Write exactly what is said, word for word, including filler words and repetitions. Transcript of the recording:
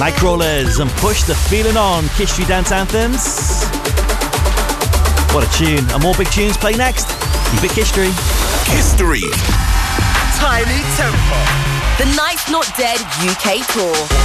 Nightcrawlers and Push the Feeling On, Kiss Street Dance Anthems. What a tune. And more big tunes play next. Keep it Kiss Street. Kiss Street. Tiny Temper. The Night's Not Dead U K Tour.